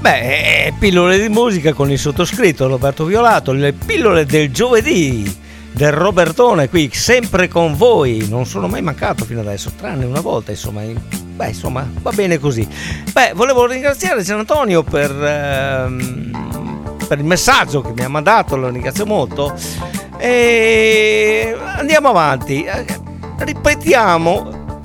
Pillole di musica con il sottoscritto Roberto Violato, le pillole del giovedì del Robertone qui sempre con voi. Non sono mai mancato fino adesso, tranne una volta, insomma. Insomma, va bene così. Volevo ringraziare Gian Antonio per il messaggio che mi ha mandato, lo ringrazio molto. E andiamo avanti. Ripetiamo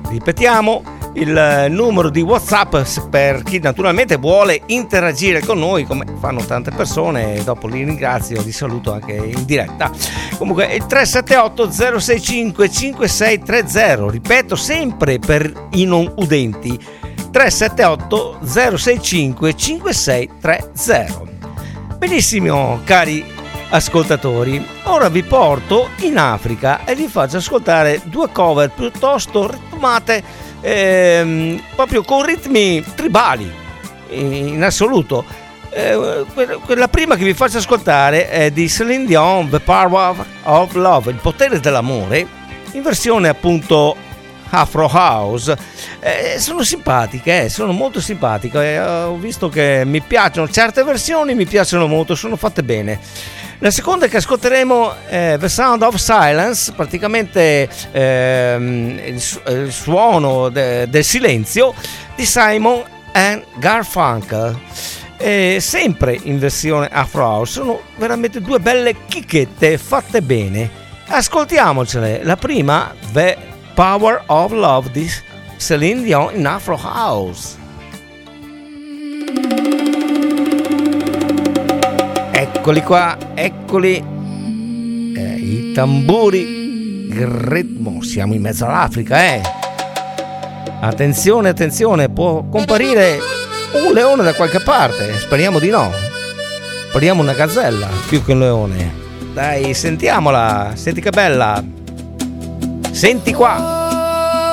il numero di WhatsApp per chi naturalmente vuole interagire con noi, come fanno tante persone, e dopo li ringrazio, li saluto anche in diretta. Comunque il 378 065 5630, ripeto sempre per i non udenti, 378 065 5630. Benissimo, cari ascoltatori, ora vi porto in Africa e vi faccio ascoltare due cover piuttosto ritmate, proprio con ritmi tribali in assoluto. Quella prima che vi faccio ascoltare è di Celine Dion, The Power of Love, il potere dell'amore, in versione appunto Afro House. Sono simpatiche, sono molto simpatiche, ho visto che mi piacciono certe versioni, mi piacciono molto, sono fatte bene. La seconda che ascolteremo è The Sound of Silence, praticamente il suono del silenzio di Simon and Garfunkel, sempre in versione Afro House. Sono veramente due belle chicchette fatte bene, ascoltiamocele. La prima, The Power of Love di Celine Dion in Afro House. Eccoli qua, eccoli, i tamburi, il ritmo, siamo in mezzo all'Africa, Attenzione, attenzione, può comparire un leone da qualche parte, speriamo di no, speriamo una gazzella più che un leone. Dai, sentiamola, senti che bella, senti qua.